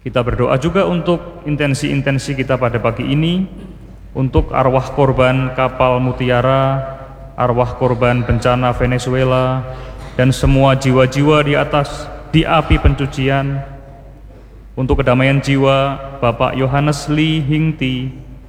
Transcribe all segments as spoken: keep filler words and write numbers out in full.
Kita berdoa juga untuk intensi-intensi kita pada pagi ini, untuk arwah korban kapal Mutiara, arwah korban bencana Venezuela, dan semua jiwa-jiwa di atas di api pencucian, untuk kedamaian jiwa Bapak Yohanes Lee Hingti,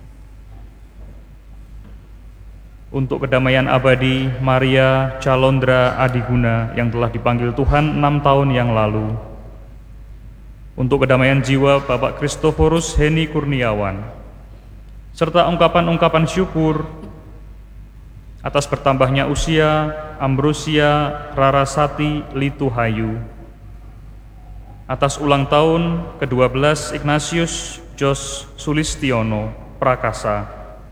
untuk kedamaian abadi Maria Calondra Adiguna yang telah dipanggil Tuhan enam tahun yang lalu, untuk kedamaian jiwa Bapak Kristoforus Heni Kurniawan, serta ungkapan-ungkapan syukur atas bertambahnya usia Ambrosia Rarasati Lituhayu, atas ulang tahun kedua belas Ignatius Jos Sulistiono Prakasa.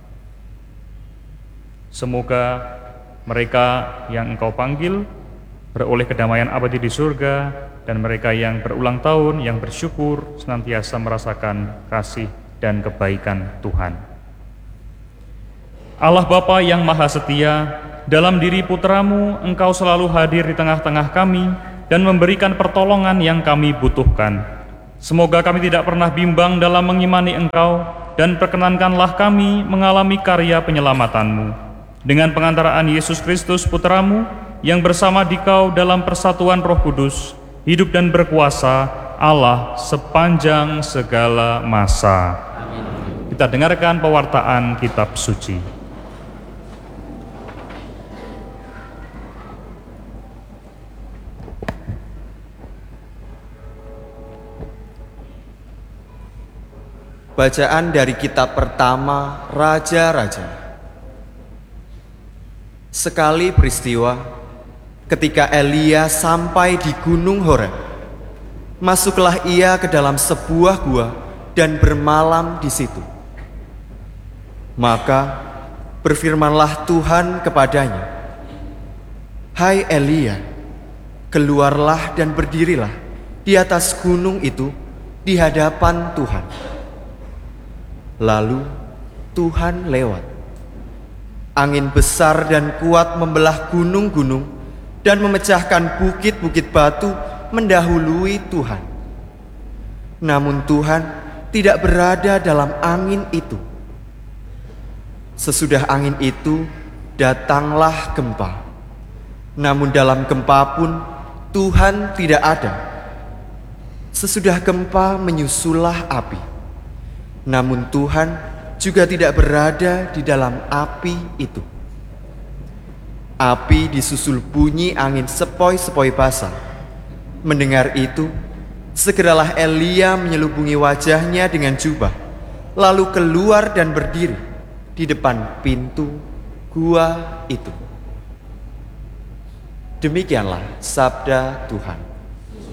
Semoga mereka yang Engkau panggil beroleh kedamaian abadi di surga, dan mereka yang berulang tahun, yang bersyukur, senantiasa merasakan kasih dan kebaikan Tuhan. Allah Bapa yang Maha Setia, dalam diri Putramu Engkau selalu hadir di tengah-tengah kami dan memberikan pertolongan yang kami butuhkan. Semoga kami tidak pernah bimbang dalam mengimani Engkau, dan perkenankanlah kami mengalami karya penyelamatanmu. Dengan pengantaraan Yesus Kristus Putramu, yang bersama Dikau dalam persatuan Roh Kudus, hidup dan berkuasa Allah sepanjang segala masa. Amin. Kita dengarkan pewartaan kitab suci. Bacaan dari kitab pertama Raja-Raja. Sekali peristiwa, ketika Elia sampai di Gunung Horeb, masuklah ia ke dalam sebuah gua dan bermalam di situ. Maka berfirmanlah Tuhan kepadanya, "Hai Elia, keluarlah dan berdirilah di atas gunung itu di hadapan Tuhan." Lalu Tuhan lewat. Angin besar dan kuat membelah gunung-gunung dan memecahkan bukit-bukit batu mendahului Tuhan. Namun Tuhan tidak berada dalam angin itu. Sesudah angin itu datanglah gempa. Namun dalam gempa pun Tuhan tidak ada. Sesudah gempa menyusullah api. Namun Tuhan juga tidak berada di dalam api itu. Api disusul bunyi angin sepoi-sepoi basah. Mendengar itu, segeralah Elia menyelubungi wajahnya dengan jubah, lalu keluar dan berdiri di depan pintu gua itu. Demikianlah sabda Tuhan.